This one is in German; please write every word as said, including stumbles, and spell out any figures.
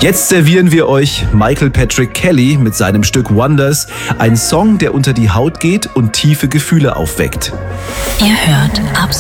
Jetzt servieren wir euch Michael Patrick Kelly mit seinem Stück Wonders, ein Song, der unter die Haut geht und tiefe Gefühle aufweckt. Ihr hört Absolut